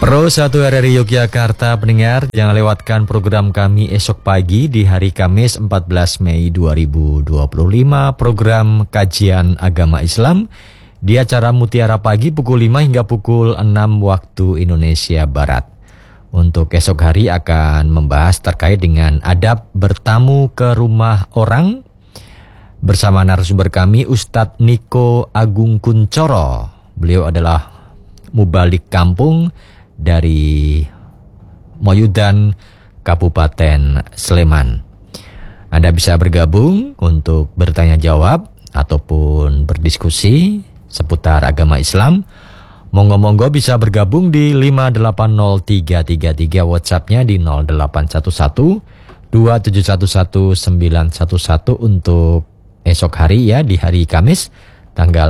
Pro 1 RRI Yogyakarta pendengar, jangan lewatkan program kami esok pagi di hari Kamis 14 Mei 2025, program kajian agama Islam di acara Mutiara Pagi pukul 5 hingga pukul 6 waktu Indonesia Barat. Untuk esok hari akan membahas terkait dengan adab bertamu ke rumah orang bersama narasumber kami Ustadz Niko Agung Kuncoro. Beliau adalah mubalik kampung dari Moyudan, Kabupaten Sleman. Anda bisa bergabung untuk bertanya jawab ataupun berdiskusi seputar agama Islam. Monggo-monggo bisa bergabung di 580333, WhatsApp-nya di 0811 2711911 untuk esok hari ya, di hari Kamis tanggal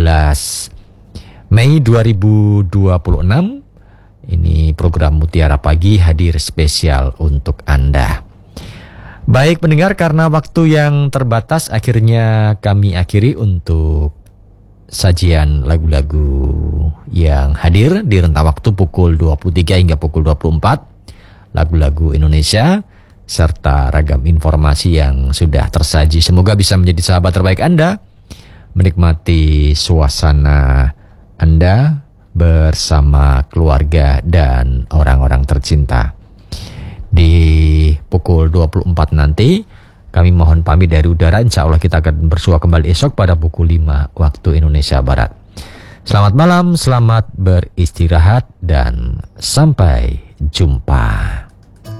14 Mei 2026. Ini program Mutiara Pagi hadir spesial untuk Anda. Baik pendengar, karena waktu yang terbatas akhirnya kami akhiri untuk sajian lagu-lagu yang hadir di rentang waktu pukul 23 hingga pukul 24. Lagu-lagu Indonesia serta ragam informasi yang sudah tersaji. Semoga bisa menjadi sahabat terbaik Anda, menikmati suasana Anda bersama keluarga dan orang-orang tercinta. Di pukul 24 nanti kami mohon pamit dari udara. Insya Allah kita akan bersua kembali esok pada pukul 5 waktu Indonesia Barat. Selamat malam, selamat beristirahat dan sampai jumpa.